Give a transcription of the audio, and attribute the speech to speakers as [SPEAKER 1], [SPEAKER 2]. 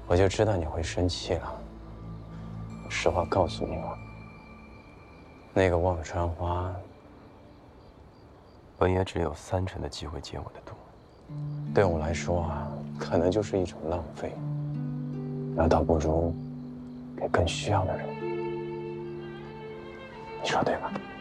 [SPEAKER 1] 我就知道你会生气了。实话告诉你吧，那个忘川花，本也只有30%的机会解我的毒。对我来说啊，可能就是一种浪费。那倒不如给更需要的人。你说对吧？